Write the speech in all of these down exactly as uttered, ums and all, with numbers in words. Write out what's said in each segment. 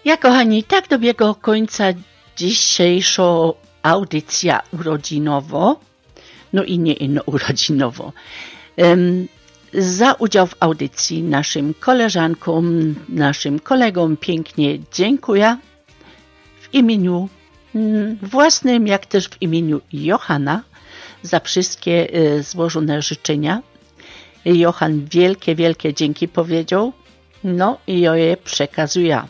Ja, kochani, tak dobiegła końca dzisiejsza audycja urodzinowo, no i nie inno urodzinowo. Um, za udział w audycji naszym koleżankom, naszym kolegom pięknie dziękuję w imieniu mm, własnym, jak też w imieniu Johana za wszystkie y, złożone życzenia. Johan wielkie, wielkie dzięki powiedział, no i ja je przekazuję.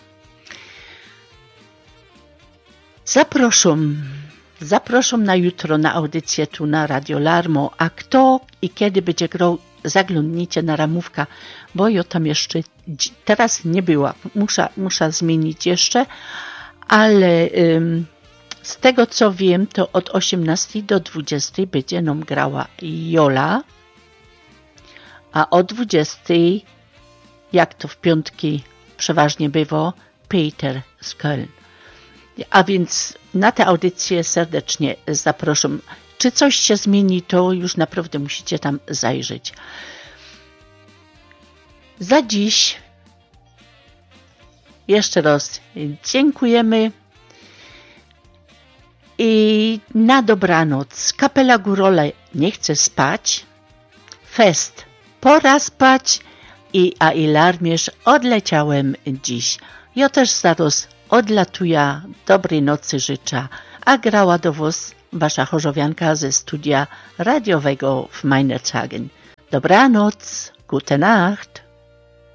Zapraszam, zapraszam na jutro na audycję tu na Radio Larmo, a kto i kiedy będzie grał, zaglądnijcie na ramówkę, bo ja tam jeszcze teraz nie była. Muszę, muszę zmienić jeszcze, ale ym, z tego co wiem, to od osiemnastej do dwudziestej będzie nam grała Jola, a o dwudziestej, jak to w piątki przeważnie bywa, Peter z Köln. A więc na tę audycję serdecznie zapraszam. Czy coś się zmieni, to już naprawdę musicie tam zajrzeć. Za dziś jeszcze raz dziękujemy i na dobranoc. Kapela Górole nie chce spać. Fest pora spać i a i larmierz odleciałem dziś. Ja też zaraz odlatuję. Dobrej nocy życzę. A grała do was wasza chorzowianka ze studia radiowego w Meinerzhagen. Dobranoc, gute Nacht.